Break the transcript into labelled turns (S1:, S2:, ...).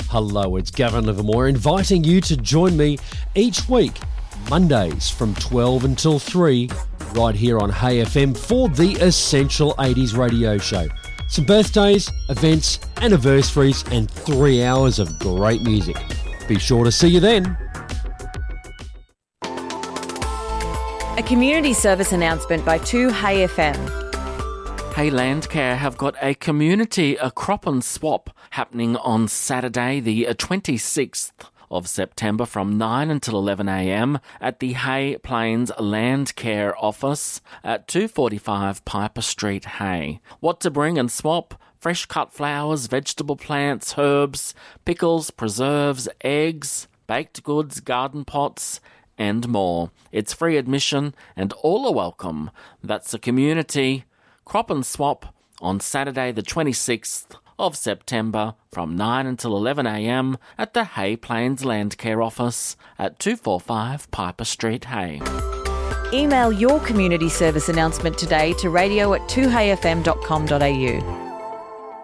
S1: Hello, it's Gavin Livermore inviting you to join me each week, Mondays from 12 until 3, right here on Hey FM for the Essential 80s radio show. Some birthdays, events, anniversaries, and 3 hours of great music. Be sure to see you then.
S2: A community service announcement by 2Hey FM.
S3: Hey Landcare have got a community crop and swap happening on Saturday the 26th of September from 9 until 11am at the Hay Plains Landcare office at 245 Piper Street, Hay. What to bring and swap? Fresh cut flowers, vegetable plants, herbs, pickles, preserves, eggs, baked goods, garden pots, and more. It's free admission and all are welcome. That's the community crop and swap on Saturday the 26th of September from 9 until 11am at the Hay Plains Landcare office at 245 Piper Street, Hay.
S2: Email your community service announcement today to radio@2heyfm.com.au.